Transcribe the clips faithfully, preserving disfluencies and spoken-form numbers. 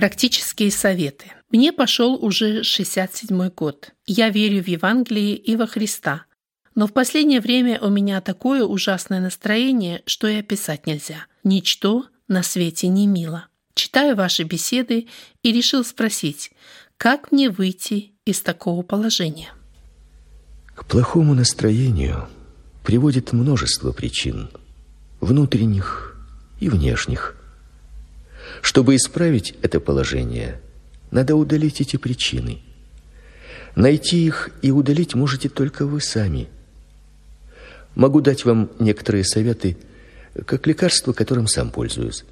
Практические советы. Мне пошел уже шестьдесят седьмой год. Я верю в Евангелие и во Христа. Но в последнее время у меня такое ужасное настроение, что и описать нельзя. Ничто на свете не мило. Читаю ваши беседы и решил спросить, как мне выйти из такого положения? К плохому настроению приводит множество причин, внутренних и внешних. Чтобы исправить это положение, надо удалить эти причины. Найти их и удалить можете только вы сами. Могу дать вам некоторые советы, как лекарство, которым сам пользуюсь.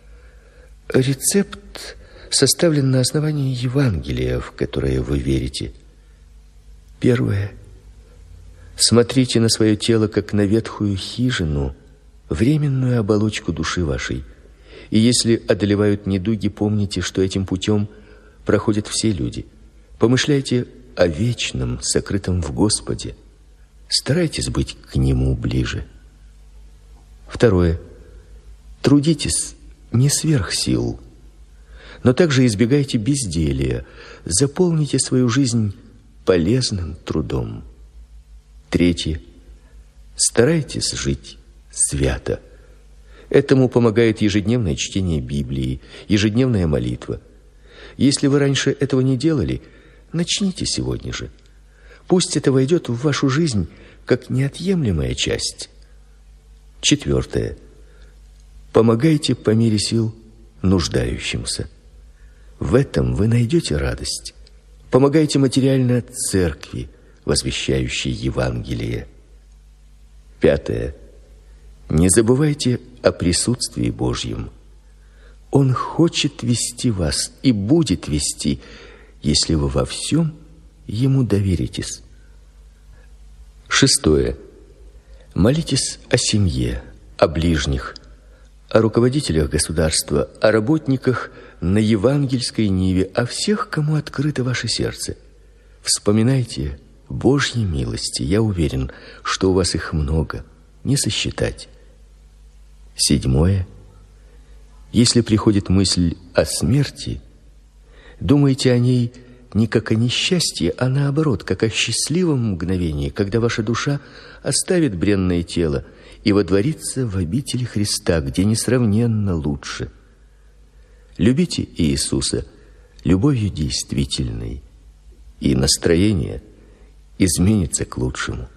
Рецепт составлен на основании Евангелия, в которое вы верите. Первое. Смотрите на свое тело, как на ветхую хижину, временную оболочку души вашей. И если одолевают недуги, помните, что этим путем проходят все люди. Помышляйте о вечном, сокрытом в Господе. Старайтесь быть к Нему ближе. Второе. Трудитесь не сверх сил, но также избегайте безделия. Заполните свою жизнь полезным трудом. Третье. Старайтесь жить свято. Этому помогает ежедневное чтение Библии, ежедневная молитва. Если вы раньше этого не делали, начните сегодня же. Пусть это войдет в вашу жизнь как неотъемлемая часть. Четвертое. Помогайте по мере сил нуждающимся. В этом вы найдете радость. Помогайте материально церкви, возвещающей Евангелие. Пятое. Не забывайте о присутствии Божьем. Он хочет вести вас и будет вести, если вы во всем Ему доверитесь. Шестое. Молитесь о семье, о ближних, о руководителях государства, о работниках на евангельской ниве, о всех, кому открыто ваше сердце. Вспоминайте Божьи милости. Я уверен, что у вас их много, не сосчитать. Седьмое. Если приходит мысль о смерти, думайте о ней не как о несчастье, а наоборот, как о счастливом мгновении, когда ваша душа оставит бренное тело и водворится в обители Христа, где несравненно лучше. Любите Иисуса любовью действительной, и настроение изменится к лучшему.